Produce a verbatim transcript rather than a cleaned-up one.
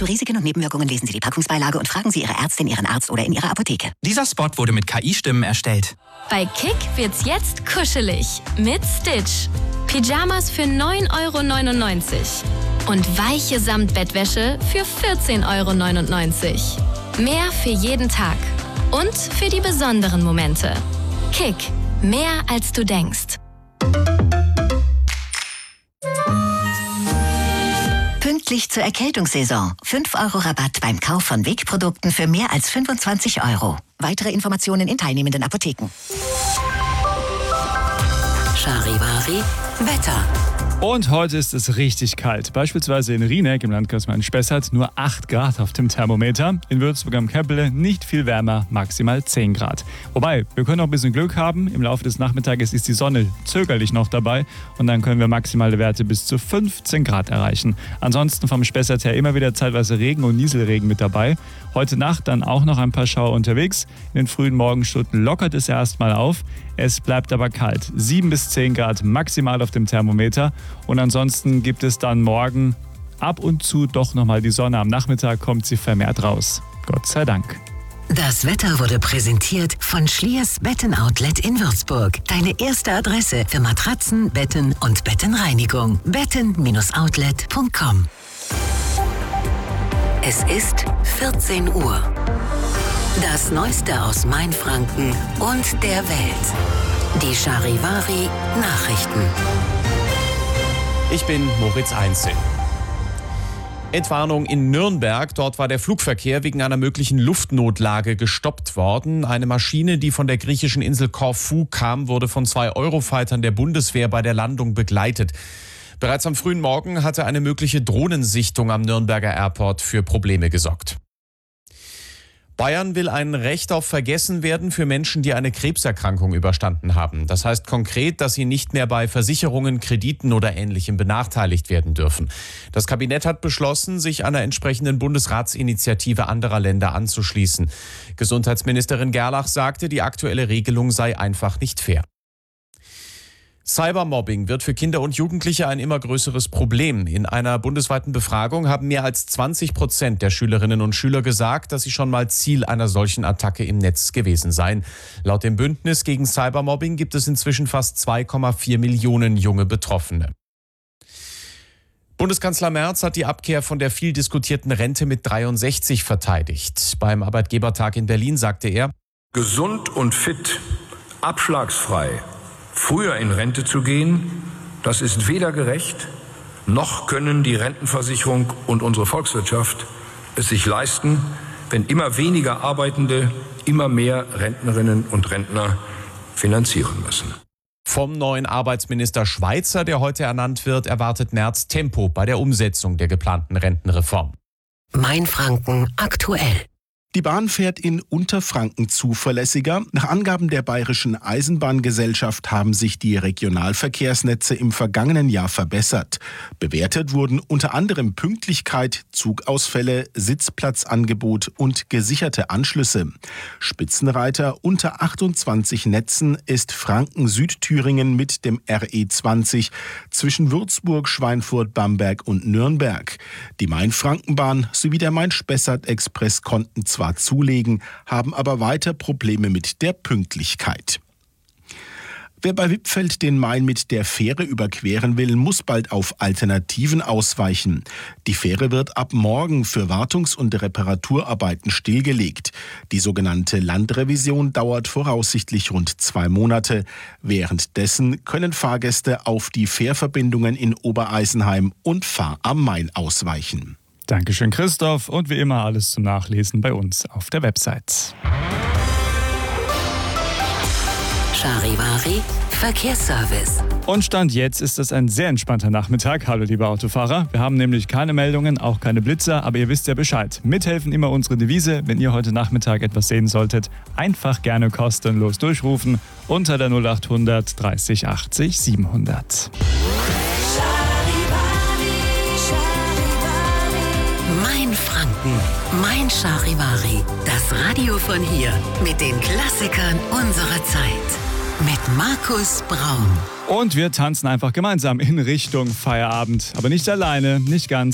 Zu Risiken und Nebenwirkungen lesen Sie die Packungsbeilage und fragen Sie Ihre Ärztin, Ihren Arzt oder in Ihrer Apotheke. Dieser Spot wurde mit K I-Stimmen erstellt. Bei Kick wird's jetzt kuschelig mit Stitch. Pyjamas für neun Euro neunundneunzig und weiche Samtbettwäsche für vierzehn Euro neunundneunzig. Mehr für jeden Tag und für die besonderen Momente. Kick, mehr als du denkst. Pünktlich zur Erkältungssaison. fünf Euro Rabatt beim Kauf von Wick-Produkten für mehr als fünfundzwanzig Euro. Weitere Informationen in teilnehmenden Apotheken. Charivari Wetter. Und heute ist es richtig kalt. Beispielsweise in Rieneck im Landkreis Main-Spessart nur acht Grad auf dem Thermometer. In Würzburg am Käppele nicht viel wärmer, maximal zehn Grad. Wobei, wir können auch ein bisschen Glück haben. Im Laufe des Nachmittages ist die Sonne zögerlich noch dabei. Und dann können wir maximale Werte bis zu fünfzehn Grad erreichen. Ansonsten vom Spessart her immer wieder zeitweise Regen und Nieselregen mit dabei. Heute Nacht dann auch noch ein paar Schauer unterwegs. In den frühen Morgenstunden lockert es erstmal auf. Es bleibt aber kalt. sieben bis zehn Grad maximal auf dem Thermometer. Und ansonsten gibt es dann morgen ab und zu doch nochmal die Sonne. Am Nachmittag kommt sie vermehrt raus. Gott sei Dank. Das Wetter wurde präsentiert von Schliers Betten-Outlet in Würzburg. Deine erste Adresse für Matratzen, Betten und Bettenreinigung. betten Bindestrich outlet punkt com. Es ist vierzehn Uhr. Das Neueste aus Mainfranken und der Welt. Die Charivari Nachrichten. Ich bin Moritz Einzel. Entwarnung in Nürnberg. Dort war der Flugverkehr wegen einer möglichen Luftnotlage gestoppt worden. Eine Maschine, die von der griechischen Insel Korfu kam, wurde von zwei Eurofightern der Bundeswehr bei der Landung begleitet. Bereits am frühen Morgen hatte eine mögliche Drohnensichtung am Nürnberger Airport für Probleme gesorgt. Bayern will ein Recht auf Vergessenwerden für Menschen, die eine Krebserkrankung überstanden haben. Das heißt konkret, dass sie nicht mehr bei Versicherungen, Krediten oder Ähnlichem benachteiligt werden dürfen. Das Kabinett hat beschlossen, sich einer entsprechenden Bundesratsinitiative anderer Länder anzuschließen. Gesundheitsministerin Gerlach sagte, die aktuelle Regelung sei einfach nicht fair. Cybermobbing wird für Kinder und Jugendliche ein immer größeres Problem. In einer bundesweiten Befragung haben mehr als zwanzig Prozent der Schülerinnen und Schüler gesagt, dass sie schon mal Ziel einer solchen Attacke im Netz gewesen seien. Laut dem Bündnis gegen Cybermobbing gibt es inzwischen fast zwei Komma vier Millionen junge Betroffene. Bundeskanzler Merz hat die Abkehr von der viel diskutierten Rente mit dreiundsechzig verteidigt. Beim Arbeitgebertag in Berlin sagte er: Gesund und fit, abschlagsfrei, früher in Rente zu gehen, das ist weder gerecht, noch können die Rentenversicherung und unsere Volkswirtschaft es sich leisten, wenn immer weniger Arbeitende immer mehr Rentnerinnen und Rentner finanzieren müssen. Vom neuen Arbeitsminister Schweizer, der heute ernannt wird, erwartet Merz Tempo bei der Umsetzung der geplanten Rentenreform. Mainfranken aktuell. Die Bahn fährt in Unterfranken zuverlässiger. Nach Angaben der Bayerischen Eisenbahngesellschaft haben sich die Regionalverkehrsnetze im vergangenen Jahr verbessert. Bewertet wurden unter anderem Pünktlichkeit, Zugausfälle, Sitzplatzangebot und gesicherte Anschlüsse. Spitzenreiter unter achtundzwanzig Netzen ist Franken-Südthüringen mit dem R E zwanzig zwischen Würzburg, Schweinfurt, Bamberg und Nürnberg. Die Mainfrankenbahn sowie der Main-Spessart-Express konnten zwar zwar zulegen, haben aber weiter Probleme mit der Pünktlichkeit. Wer bei Wippfeld den Main mit der Fähre überqueren will, muss bald auf Alternativen ausweichen. Die Fähre wird ab morgen für Wartungs- und Reparaturarbeiten stillgelegt. Die sogenannte Landrevision dauert voraussichtlich rund zwei Monate. Währenddessen können Fahrgäste auf die Fährverbindungen in Obereisenheim und Fahr am Main ausweichen. Dankeschön, Christoph. Und wie immer alles zum Nachlesen bei uns auf der Website. Charivari Verkehrsservice. Und Stand jetzt ist es ein sehr entspannter Nachmittag. Hallo, liebe Autofahrer. Wir haben nämlich keine Meldungen, auch keine Blitzer, aber ihr wisst ja Bescheid. Mithelfen immer unsere Devise. Wenn ihr heute Nachmittag etwas sehen solltet, einfach gerne kostenlos durchrufen unter der null acht hundert dreißig achtzig siebenhundert. Mainfranken, Mein Charivari, das Radio von hier mit den Klassikern unserer Zeit. Mit Markus Braun. Und wir tanzen einfach gemeinsam in Richtung Feierabend. Aber nicht alleine, nicht ganz.